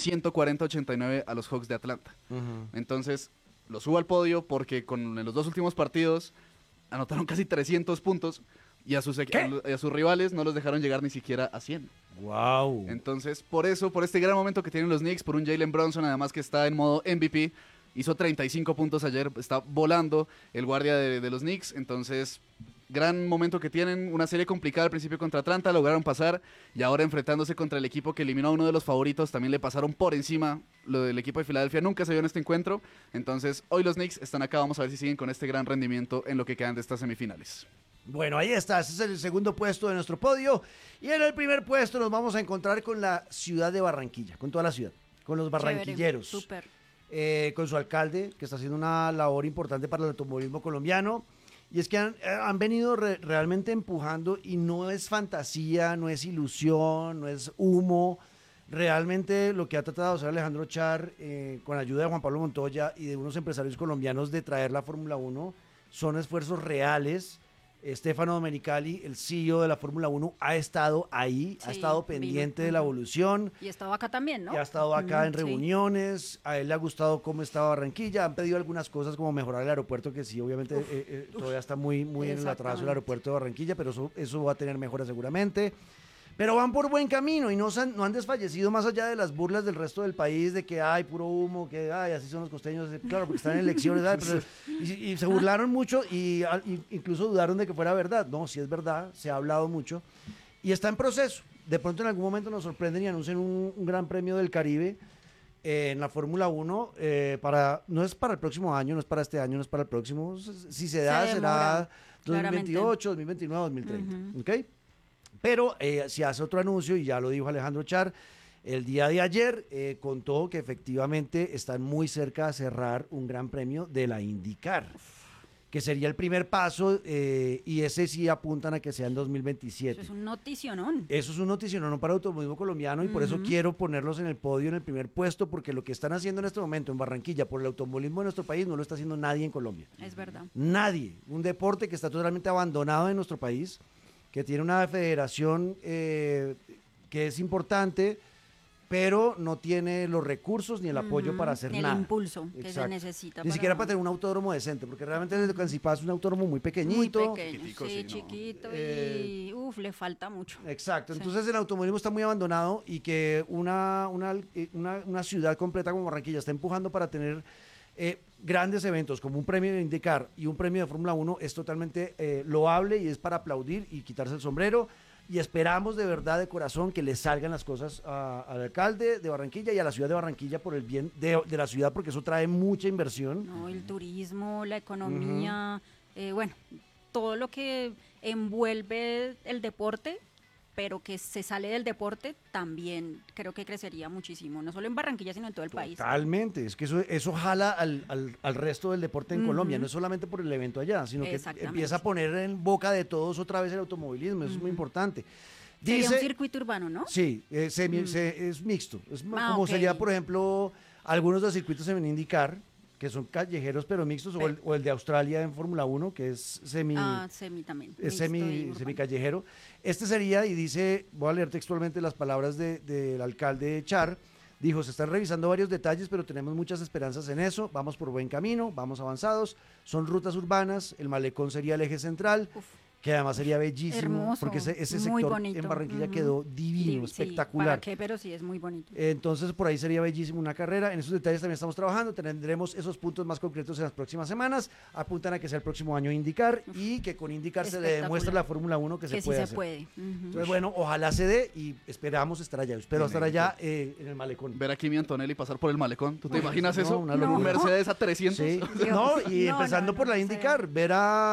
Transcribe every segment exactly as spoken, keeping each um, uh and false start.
ciento cuarenta a ochenta y nueve a los Hawks de Atlanta. Uh-huh. Entonces, lo subo al podio porque con en los dos últimos partidos anotaron casi trescientos puntos y a sus, a, a sus rivales no los dejaron llegar ni siquiera a cien. Wow. Entonces, por eso, por este gran momento que tienen los Knicks, por un Jalen Brunson, además que está en modo M V P, hizo treinta y cinco puntos ayer, está volando el guardia de, de los Knicks. Entonces, gran momento que tienen, una serie complicada al principio contra Atlanta, lograron pasar y ahora enfrentándose contra el equipo que eliminó a uno de los favoritos, también le pasaron por encima. Lo del equipo de Filadelfia nunca se vio en este encuentro. Entonces, hoy los Knicks están acá, vamos a ver si siguen con este gran rendimiento en lo que quedan de estas semifinales. Bueno, ahí está, ese es el segundo puesto de nuestro podio. Y en el primer puesto nos vamos a encontrar con la ciudad de Barranquilla, con toda la ciudad, con los barranquilleros. Súper. Eh, con su alcalde, que está haciendo una labor importante para el automovilismo colombiano. Y es que han, han venido re, realmente empujando, y no es fantasía, no es ilusión, no es humo. Realmente lo que ha tratado de hacer Alejandro Char, eh, con ayuda de Juan Pablo Montoya y de unos empresarios colombianos, de traer la Fórmula uno, son esfuerzos reales. Stefano Domenicali, el C E O de la Fórmula uno, ha estado ahí, sí, ha estado pendiente vino. de la evolución. Y ha estado acá también, ¿no? Y ha estado acá mm, en reuniones, sí. A él le ha gustado cómo estaba Barranquilla, han pedido algunas cosas como mejorar el aeropuerto, que sí, obviamente uf, eh, eh, uf, todavía está muy, muy en el atraso el aeropuerto de Barranquilla, pero eso, eso va a tener mejoras seguramente. Pero van por buen camino y no, han, no han desfallecido, más allá de las burlas del resto del país de que hay puro humo, que ay, así son los costeños, claro, porque están en elecciones, ay, pero, y, y se burlaron mucho y, y incluso dudaron de que fuera verdad. No, sí es verdad, se ha hablado mucho y está en proceso. De pronto en algún momento nos sorprenden y anuncian un, un gran premio del Caribe eh, en la Fórmula uno, eh, para, no es para el próximo año, no es para este año, no es para el próximo, si se da, se será dos mil veintiocho, dos mil veintinueve, dos mil treinta, uh-huh. ¿Ok? Pero eh, se hace otro anuncio, y ya lo dijo Alejandro Char el día de ayer, eh, contó que efectivamente están muy cerca de cerrar un gran premio de la IndyCar, que sería el primer paso, eh, y ese sí apuntan a que sea en dos mil veintisiete. Eso es un noticionón. Eso es un noticionón para el automovilismo colombiano, y uh-huh. por eso quiero ponerlos en el podio, en el primer puesto, porque lo que están haciendo en este momento en Barranquilla por el automovilismo de nuestro país no lo está haciendo nadie en Colombia. Es verdad. Nadie. Un deporte que está totalmente abandonado en nuestro país, que tiene una federación eh, que es importante, pero no tiene los recursos ni el apoyo uh-huh. para hacer el nada. El impulso que Exacto. se necesita. Ni para... siquiera para tener un autódromo decente, porque realmente desde Cancipá es un autódromo muy pequeñito. Muy pequeño, chiquitico, sí, sí, chiquito, no. y eh, uf, le falta mucho. Exacto, sí. Entonces el automovilismo está muy abandonado, y que una, una, una, una ciudad completa como Barranquilla está empujando para tener eh, grandes eventos como un premio de IndyCar y un premio de Fórmula uno es totalmente eh, loable, y es para aplaudir y quitarse el sombrero. Y esperamos de verdad, de corazón, que le salgan las cosas a, al alcalde de Barranquilla y a la ciudad de Barranquilla por el bien de, de la ciudad, porque eso trae mucha inversión. No, el turismo, la economía, uh-huh. eh, bueno, todo lo que envuelve el deporte, pero que se sale del deporte, también creo que crecería muchísimo, no solo en Barranquilla, sino en todo el país. Totalmente, es que eso, eso jala al, al, al resto del deporte en uh-huh. Colombia, no es solamente por el evento allá, sino que empieza a poner en boca de todos otra vez el automovilismo, eso uh-huh. es muy importante. Dice, sería un circuito urbano, ¿no? Sí, eh, semi, uh-huh. se, es mixto, es ah, como okay. sería, por ejemplo, algunos de los circuitos en IndyCar, que son callejeros pero mixtos, pero, o, el, o el de Australia en Fórmula uno, que es semi, ah, semi también, es semi, semi callejero. Este sería, y dice, voy a leer textualmente las palabras de, del alcalde Char, dijo, se están revisando varios detalles, pero tenemos muchas esperanzas en eso, vamos por buen camino, vamos avanzados, son rutas urbanas, el malecón sería el eje central, Uf. que además sería bellísimo, hermoso, porque ese, ese sector bonito. En Barranquilla uh-huh. quedó divino, sí, espectacular. ¿Para qué? Pero sí, es muy bonito. Entonces por ahí sería bellísimo una carrera, en esos detalles también estamos trabajando, tendremos esos puntos más concretos en las próximas semanas, apuntan a que sea el próximo año IndyCar, Uf. y que con IndyCar se le demuestre a la Fórmula uno que, que se sí puede se hacer. puede. Uh-huh. Entonces bueno, ojalá se dé y esperamos estar allá, espero estar allá eh, en el malecón. Ver a Kimi Antonelli pasar por el malecón, ¿tú te Uf, imaginas no, eso? Una no. Un Mercedes a trescientos. Sí. No, y no, empezando no, por la IndyCar, ver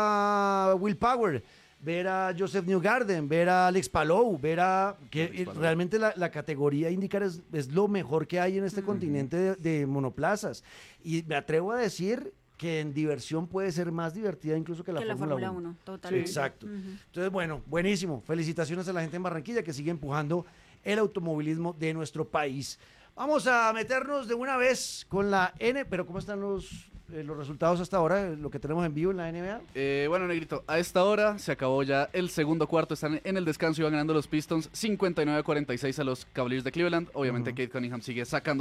a Will Power, ver a Joseph Newgarden, ver a Alex Palou, ver a... que Alex Palou. Realmente la, la categoría IndyCar es, es lo mejor que hay en este uh-huh. continente de, de monoplazas. Y me atrevo a decir que en diversión puede ser más divertida incluso que la, que Fórmula uno. uno. Totalmente. Sí, exacto. Uh-huh. Entonces, bueno, buenísimo. Felicitaciones a la gente en Barranquilla que sigue empujando el automovilismo de nuestro país. Vamos a meternos de una vez con la N, pero ¿cómo están los, eh, los resultados hasta ahora, lo que tenemos en vivo en la N B A? Eh, bueno, Negrito, a esta hora se acabó ya el segundo cuarto, están en el descanso y van ganando los Pistons cincuenta y nueve a cuarenta y seis a los Cavaliers de Cleveland. Obviamente uh-huh. Cade Cunningham sigue sacando